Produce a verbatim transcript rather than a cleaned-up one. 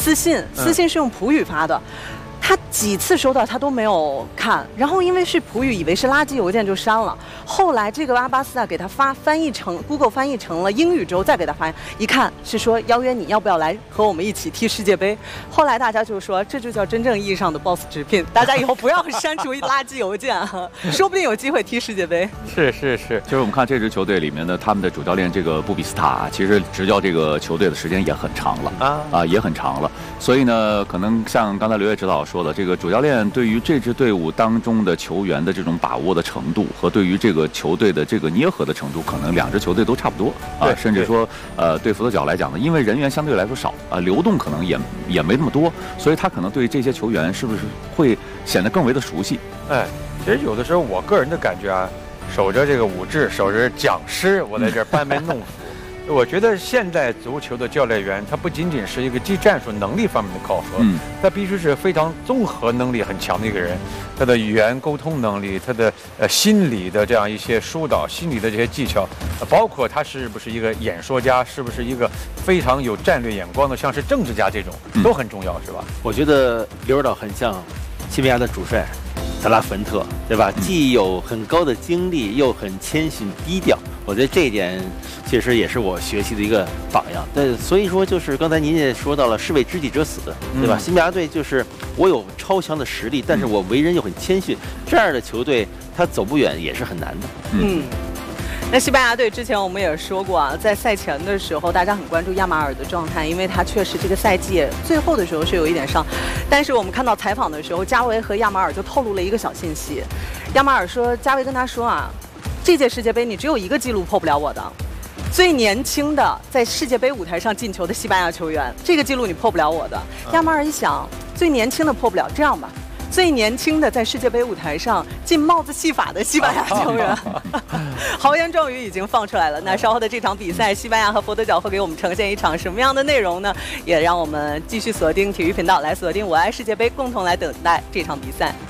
私信，私信是用普语发的。他几次收到他都没有看，然后因为是普语，以为是垃圾邮件就删了。后来这个阿巴斯啊给他发翻译成 Google 翻译成了英语之后，再给他发，一看是说邀约你要不要来和我们一起踢世界杯。后来大家就说这就叫真正意义上的 boss 直聘，大家以后不要删除垃圾邮件啊，说不定有机会踢世界杯。 是是是，就是我们看这支球队里面的他们的主教练这个布比斯塔，其实执教这个球队的时间也很长了啊啊也很长了，所以呢，可能像刚才刘烨指导说的，这个主教练对于这支队伍当中的球员的这种把握的程度，和对于这个球队的这个捏合的程度，可能两支球队都差不多啊，甚至说，呃，对佛得角来讲呢，因为人员相对来说少啊，流动可能也也没那么多，所以他可能对这些球员是不是会显得更为的熟悉？ 哎，其实有的时候我个人的感觉啊，守着这个武志，守着讲师，我在这儿班门弄斧。我觉得现代足球的教练员，他不仅仅是一个技战术能力方面的考核，嗯，他必须是非常综合能力很强的一个人。他的语言沟通能力，他的呃心理的这样一些疏导，心理的这些技巧，呃、包括他是不是一个演说家，是不是一个非常有战略眼光的，像是政治家这种，都很重要，是吧？ 我觉得刘指导很像西班牙的主帅德拉冯特，对吧？既有很高的精力，又很谦逊低调。我觉得这一点其实也是我学习的一个榜样。对，所以说就是刚才您也说到了士为知己者死，对吧？嗯、西班牙队就是我有超强的实力，但是我为人又很谦逊，这样的球队他走不远也是很难的。 嗯。那西班牙队之前我们也说过啊，在赛前的时候，大家很关注亚马尔的状态，因为他确实这个赛季最后的时候是有一点伤。但是我们看到采访的时候，加维和亚马尔就透露了一个小信息。亚马尔说，加维跟他说啊，这届世界杯你只有一个记录破不了我的，最年轻的在世界杯舞台上进球的西班牙球员，这个记录你破不了我的。亚马尔一想，最年轻的破不了，这样吧。最年轻的在世界杯舞台上进帽子戏法的西班牙球员，豪言壮语已经放出来了。那稍后的这场比赛，西班牙和佛得角会给我们呈现一场什么样的内容呢？也让我们继续锁定体育频道，来锁定我爱世界杯，共同来等待这场比赛。